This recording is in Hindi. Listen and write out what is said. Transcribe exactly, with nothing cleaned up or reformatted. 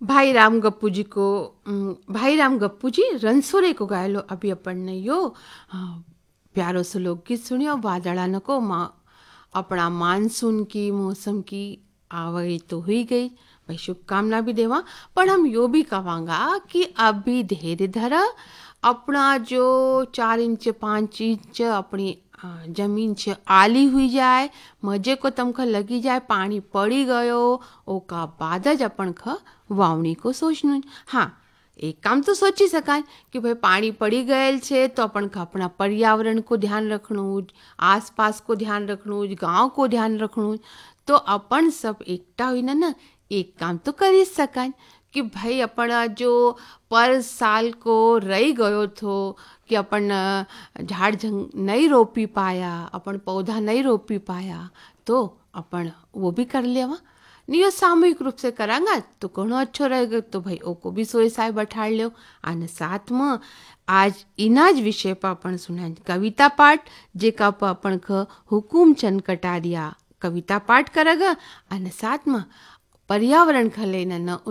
भाई राम गप्पू जी को अम, भाई राम गप्पू जी रणसोरे को गायलो अभी अपन ने यो हाँ, प्यारो सो लोकगीत सुनियो वादड़ा नको मा अपना मानसून की मौसम की आवई तो हुई गई भाई शुभकामना भी देवा पर हम यो भी कहांगा कि अभी धीरे धीरे अपना जो चार इंच पाँच इंच अपनी अ, जमीन छे आली हुई जाए मजे को तमख लगी जाए पानी पड़ी गयो ओका बाद ज अपन ख वावणी को सोचनु हाँ एक काम तो सोची सकाय कि भाई पानी पड़ी गયેલ છે तो अपन का अपना पर्यावरण को ध्यान रखणु आसपास को ध्यान रखणु गांव को ध्यान रखणु तो अपन सब एकटा होईने ना एक काम तो कर ही सकाय कि भाई अपना जो पर साल को रही गयो थो कि अपन अ, झाड़ जंग नहीं रोपी पाया अपन पौधा नहीं रोपी पाया तो अपन वो भी कर लेवा नहीं यो सामूहिक रूप से करांगा तो घणो अच्छो रहेगा तो भाई ओको भी सोए साय बैठाड़ लो आने साथ में आज इनाज विषय पर अपन सुना कविता पाठ जेका पर अपन ख हुकुम चंद कटारिया कविता पाठ करेगा आने साथ में पर्यावरण ख लेना न